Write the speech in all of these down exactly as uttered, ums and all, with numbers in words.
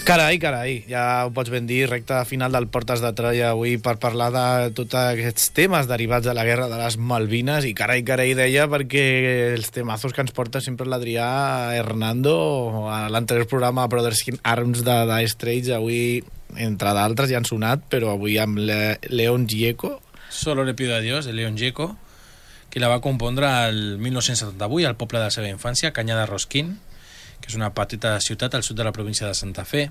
Carai, carai, ja ho pots ben dir, recta final del Portes de Troia avui per parlar de tots aquests temes derivats de la guerra de les Malvines, i carai, carai, deia, perquè els temazos que ens porta sempre l'Adrià Hernando a l'anterior programa Brothers in Arms de Dire Straits, avui, entre d'altres, ja han sonat, però avui amb Le Leon Gieco. Solo le pido a Dios, de Leon Gieco, que la va compondre el mil nou-cents setanta-vuit al poble de la seva infància, Canyar de Rosquín, que és una petita ciutat al sud de la província de Santa Fe,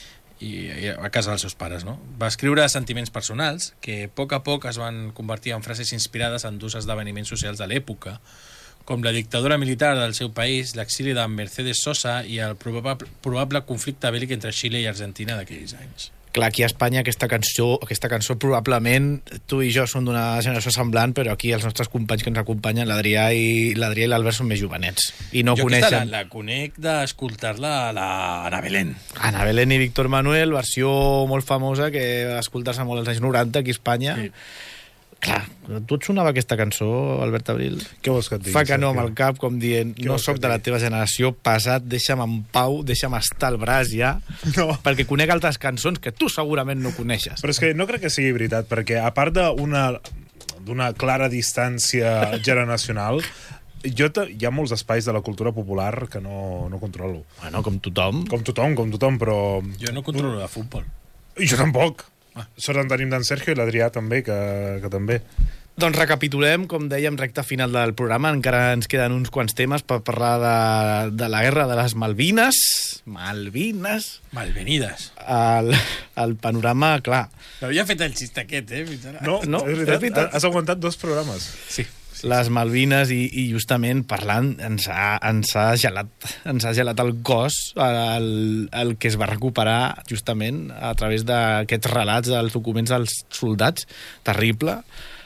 i, i a casa dels seus pares, no? Va escriure sentiments personals que a poc a poc es van convertir en frases inspirades en dos esdeveniments socials de l'època, com la dictadura militar del seu país, l'exili de Mercedes Sosa i el probable, probable conflicte bèl·lic entre Xile i Argentina d'aquells anys. Clar, aquí a Espanya aquesta cançó, aquesta cançó probablement tu i jo som d'una generació semblant, però aquí els nostres companys que ens acompanyen, l'Adrià i l'Adrià i l'Albert, són més jovenets i no jo coneixen. Jo la, la conec d'escoltar-la a la Ana Belén. Ana Belén i Víctor Manuel, versió molt famosa que escoltes molt als anys noranta aquí a Espanya. Sí. Clar, tu et sonava aquesta cançó, Albert Abril? Què vols que et digui? Fa que no amb el cap, com dient, no sóc de la teva generació, passat, deixa'm en pau, deixa'm estar al braç ja, no. Perquè conec altres cançons que tu segurament no coneixes. Però és que no crec que sigui veritat, perquè a part d'una d'una clara distància generacional, jo hi ha molts espais de la cultura popular que no, no controlo. Bueno, com tothom. Com tothom, com tothom, però... Jo no controlo de futbol. I jo tampoc. Sort en tenim d'en Sergio i l'Adrià també, que, que també. Doncs recapitulem, com dèiem, recta final del programa. Encara ens queden uns quants temes per parlar de, de la guerra de les Malvines. Malvines. Malvenides. El, el panorama, clar. L'havia fet el xiste aquest, eh? No, no, és veritat. És veritat. Has aguantat dos programes. Sí. Sí, les Malvines i, i justament parlant ens ha, ens, ha gelat, ens ha gelat el cos el, el que es va recuperar justament a través d'aquests relats dels documents dels soldats, terrible.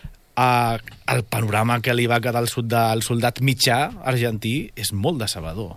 Uh, el panorama que li va quedar al, sud de, al soldat mitjà argentí és molt decebedor.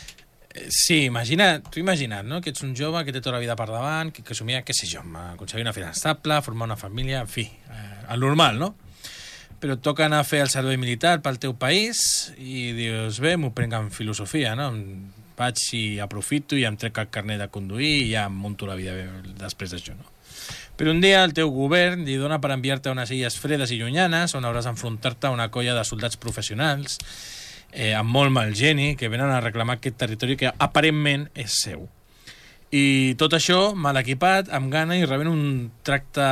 Sí, imagina, tu imagina't, no? Que ets un jove que té tota la vida per davant, que, que somia, què sé jo, aconseguir una feina estable, formar una família, en fi, eh, el normal, no? Però et toca anar a fer el servei militar pel teu país i dius, bé, m'ho prenc en filosofia, no? Vaig i aprofito i em trec el carnet de conduir i ja em munto la vida després d'això, no? Però un dia el teu govern li dona per enviar-te a unes illes fredes i llunyanes on hauràs d'enfrontar-te a una colla de soldats professionals eh, amb molt mal geni que venen a reclamar aquest territori que aparentment és seu. I tot això mal equipat, amb gana i rebent un tracte...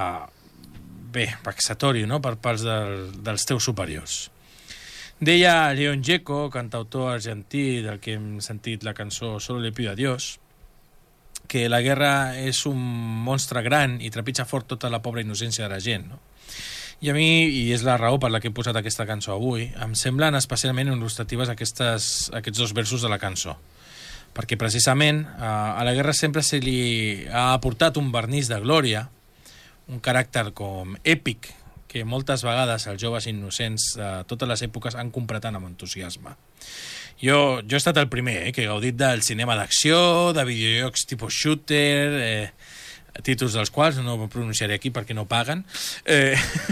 bé, vexatori, no?, per parts del, dels teus superiors. Deia Leon Gieco, cantautor argentí del que hem sentit la cançó Solo le pido a Dios, que la guerra és un monstre gran i trepitja fort tota la pobra innocència de la gent, no? I a mi, i és la raó per la que he posat aquesta cançó avui, em semblen especialment il·lustratives aquestes, aquests dos versos de la cançó. Perquè precisament a la guerra sempre se li ha aportat un vernís de glòria, un caràcter com èpic que moltes vegades els joves innocents de totes les èpoques han comprat amb entusiasme. Jo, jo he estat el primer eh, que he gaudit del cinema d'acció, de videojocs tipus shooter, eh, títols dels quals no pronunciaré aquí perquè no paguen. Eh,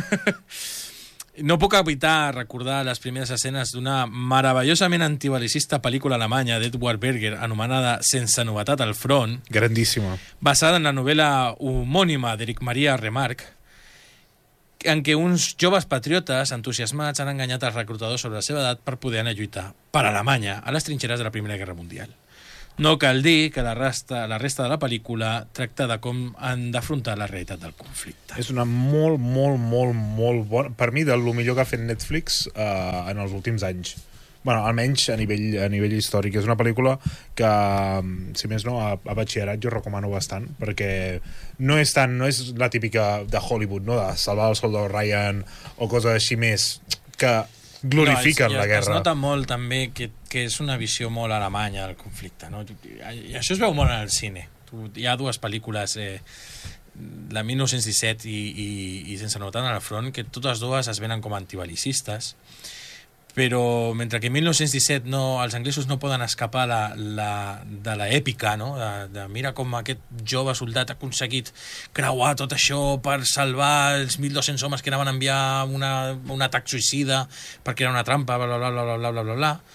no puc evitar recordar les primeres escenes d'una meravellosament antibelicista pel·lícula alemanya d'Edward Berger anomenada Sense novetat al front. Grandíssima. Basada en la novel·la homònima d'Eric Maria Remarque, en què uns joves patriotes entusiasmats han enganyat els reclutadors sobre la seva edat per poder anar a lluitar per Alemanya a les trinxeres de la Primera Guerra Mundial. No cal dir que la resta, la resta de la pel·lícula tracta de com han d'afrontar la realitat del conflicte. És una molt, molt, molt, molt bona... Per mi, del millor que ha fet Netflix eh, en els últims anys. Bueno, almenys a nivell, a nivell històric. És una pel·lícula que, si més no, a, a batxillerat jo recomano bastant, perquè no és tant, no és la típica de Hollywood, no?, de salvar el soldado Ryan o coses així més que glorifiquen no, la guerra. Es nota molt també que, que és una visió molt alemanya del conflicte, no? I això es veu molt en el cine. Hi ha dues pel·lícules, eh, la mil nou-cents disset i, i, i Sense novetat al front, que totes dues es venen com antibelicistes, però mentre que en mil nou-cents disset no, els anglesos no poden escapar la, la, de l'èpica, no? De, de mira com aquest jove soldat ha aconseguit creuar tot això per salvar els mil dos-cents homes que anaven a enviar una, un atac suïcida perquè era una trampa, bla, bla, bla, bla, bla, bla, bla, bla.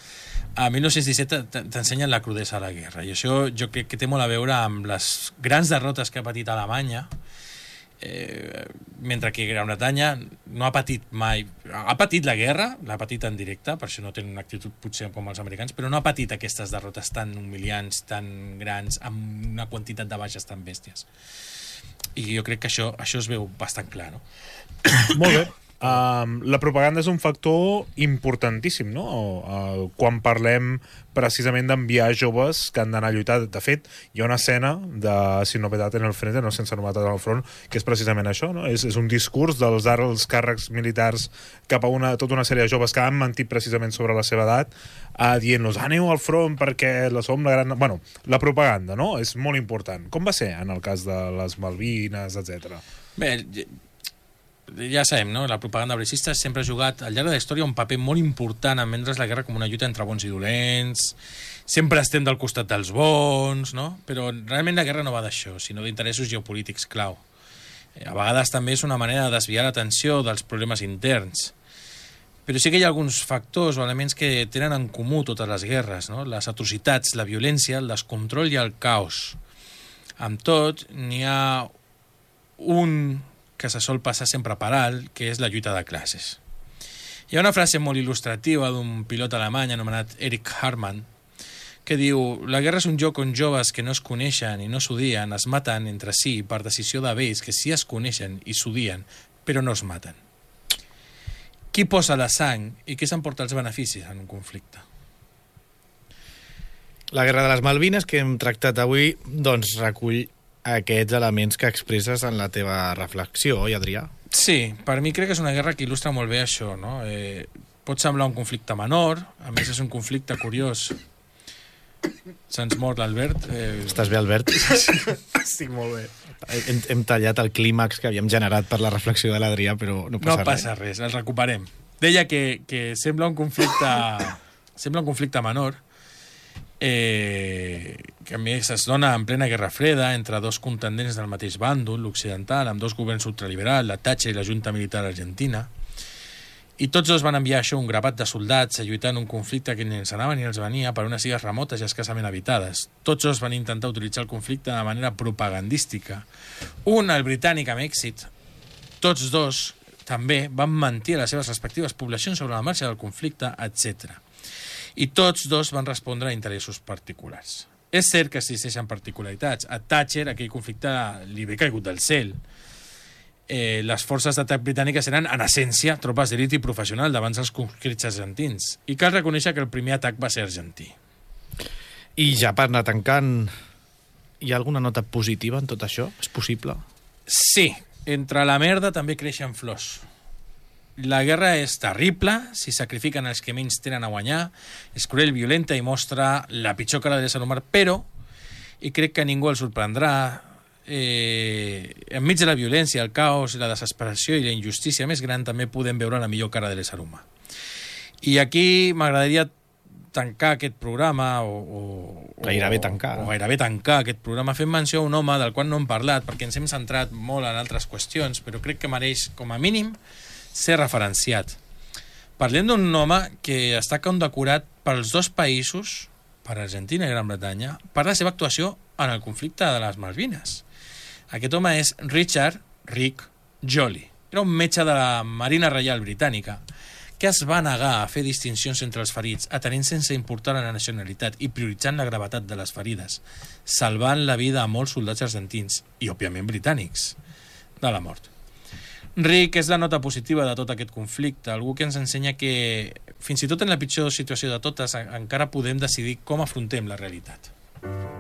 a mil nou-cents disset t'ensenyen la crudesa de la guerra, i això jo crec que té molt a veure amb les grans derrotes que ha patit Alemanya, eh, mentre que Gran Bretanya no ha patit mai, ha patit la guerra, l'ha patit en directe, per això no tenen una actitud potser com els americans, però no ha patit aquestes derrotes tan humiliants, tan grans, amb una quantitat de baixes tan bèsties. I jo crec que això, això es veu bastant clar, no? Molt bé. Um, la propaganda és un factor importantíssim, no? Uh, quan parlem precisament d'enviar joves que han d'anar a lluitar. De fet, hi ha una escena de Sin novedad en el frente, no sense novetat en el front, que és precisament això, no? És, és un discurs dels alts càrrecs militars cap a una, tota una sèrie de joves que han mentit precisament sobre la seva edat, uh, dient-los, aneu al front perquè la som la gran... Bueno, la propaganda, no? És molt important. Com va ser en el cas de les Malvines, etcètera? Bé, ja sabem, no? La propaganda progressista sempre ha jugat al llarg de la història un paper molt important en vendre's la guerra com una lluita entre bons i dolents, sempre estem del costat dels bons, no? Però realment la guerra no va d'això, sinó d'interessos geopolítics clau. A vegades també és una manera de desviar l'atenció dels problemes interns. Però sí que hi ha alguns factors o elements que tenen en comú totes les guerres, no? Les atrocitats, la violència, el descontrol i el caos. Amb tot, n'hi ha un que se sol passar sempre per alt, que és la lluita de classes. Hi ha una frase molt il·lustrativa d'un pilot alemany anomenat Erich Hartmann, que diu: la guerra és un joc on joves que no es coneixen i no s'odien es maten entre si per decisió de vells que sí es coneixen i s'odien, però no es maten. Qui posa la sang i qui s'emporta els beneficis en un conflicte? La guerra de les Malvines que hem tractat avui, doncs recull aquests elements que expresses en la teva reflexió, oi, Adrià? Sí, per mi crec que és una guerra que il·lustra molt bé això, no? Eh, pot semblar un conflicte menor, a més és un conflicte curiós. Se'ns mor l'Albert. Eh... Estàs bé, Albert? Estic molt bé. Hem, hem tallat el clímax que havíem generat per la reflexió de l'Adrià, però no passa, no passa res. res, el recuperem. Deia que, que sembla un conflicte sembla un conflicte menor, eh, que a més es dona en plena Guerra Freda entre dos contendents del mateix bàndol, l'occidental, amb dos governs ultraliberals, la Thatcher i la Junta Militar Argentina, i tots dos van enviar això un grapat de soldats a lluitar en un conflicte que ni els anava ni els venia per unes illes remotes i escassament habitades. Tots dos van intentar utilitzar el conflicte de manera propagandística. Un, el britànic, amb èxit. Tots dos també van mentir a les seves respectives poblacions sobre la marxa del conflicte, etcètera. I tots dos van respondre a interessos particulars. És cert que existeixen particularitats. A Thatcher aquell conflicte li ve caigut del cel. Eh, les forces d'atac britàniques eren, en essència, tropes d'elit i professional davant dels conscrits argentins. I cal reconèixer que el primer atac va ser argentí. I ja per anar tancant, hi ha alguna nota positiva en tot això? És possible? Sí. Entre la merda també creixen flors. La guerra és terrible, si sacrifiquen els que menys tenen a guanyar, és cruel, violenta i mostra la pitjor cara de l'ésser humà, però, i crec que ningú el sorprendrà, eh, enmig de la violència, el caos, la desesperació i la injustícia més gran també podem veure la millor cara de l'ésser humà. I aquí m'agradaria tancar aquest programa o, o, gairebé tancar o gairebé tancar aquest programa fent menció a un home del qual no hem parlat perquè ens hem centrat molt en altres qüestions, però crec que mereix com a mínim ser referenciat. Parlem d'un home que està condecorat pels dos països, per Argentina i Gran Bretanya, per la seva actuació en el conflicte de les Malvines. Aquest home és Richard Rick Jolly. Era un metge de la Marina Reial Britànica que es va negar a fer distincions entre els ferits, atenent sense importar la nacionalitat i prioritzant la gravetat de les ferides, salvant la vida a molts soldats argentins i, òbviament, britànics de la mort. Rick és la nota positiva de tot aquest conflicte, algú que ens ensenya que fins i tot en la pitjor situació de totes encara podem decidir com afrontem la realitat.